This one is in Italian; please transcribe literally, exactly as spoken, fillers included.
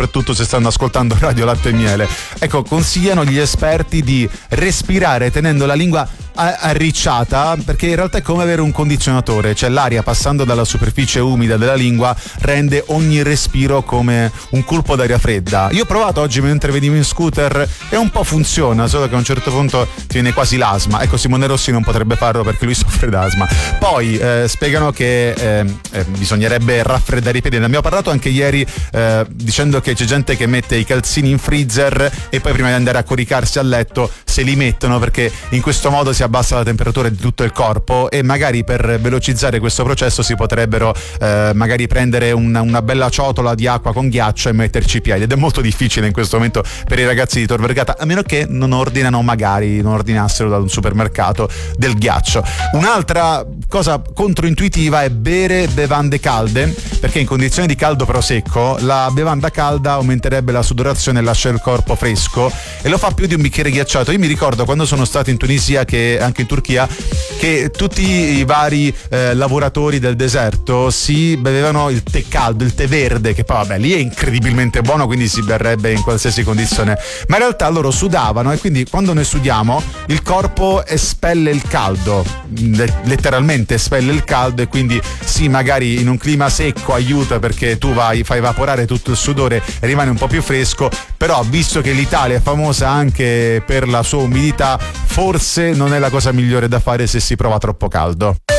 soprattutto se stanno ascoltando Radio Latte e Miele. Ecco, consigliano gli esperti di respirare tenendo la lingua arricciata, perché in realtà è come avere un condizionatore, cioè l'aria passando dalla superficie umida della lingua rende ogni respiro come un colpo d'aria fredda. Io ho provato oggi mentre venivo in scooter e un po' funziona, solo che a un certo punto ti viene quasi l'asma. Ecco, Simone Rossi non potrebbe farlo perché lui soffre d'asma. Poi eh, spiegano che eh, eh, bisognerebbe raffreddare i piedi. Ne abbiamo parlato anche ieri eh, dicendo che c'è gente che mette i calzini in freezer e poi prima di andare a coricarsi a letto se li mettono, perché in questo modo si abbassa la temperatura di tutto il corpo, e magari per velocizzare questo processo si potrebbero eh, magari prendere una, una bella ciotola di acqua con ghiaccio e metterci i piedi, ed è molto difficile in questo momento per i ragazzi di Tor Vergata, a meno che non ordinano, magari non ordinassero da un supermercato del ghiaccio. Un'altra cosa controintuitiva è bere bevande calde, perché in condizioni di caldo però secco la bevanda calda aumenterebbe la sudorazione e lascia il corpo fresco, e lo fa più di un bicchiere ghiacciato. Io mi ricordo quando sono stato in Tunisia, che anche in Turchia, che tutti i vari eh, lavoratori del deserto si bevevano il tè caldo, il tè verde, che poi vabbè lì è incredibilmente buono, quindi si berrebbe in qualsiasi condizione, ma in realtà loro sudavano, e quindi quando noi sudiamo il corpo espelle il caldo, letteralmente espelle il caldo, e quindi sì, magari in un clima secco aiuta perché tu vai, fai evaporare tutto il sudore e rimane un po' più fresco, però visto che l'Italia è famosa anche per la sua umidità, forse non è la cosa migliore da fare se si prova troppo caldo.